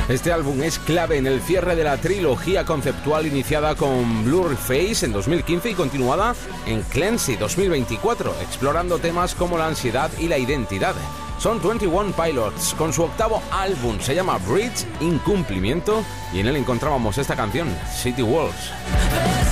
Este álbum es clave en el cierre de la trilogía conceptual iniciada con Blurryface en 2015 y continuada en Clancy 2024, explorando temas como la ansiedad y la identidad. Son 21 Pilots con su octavo álbum, se llama Bridge, Incumplimiento, y en él encontrábamos esta canción, City Walls.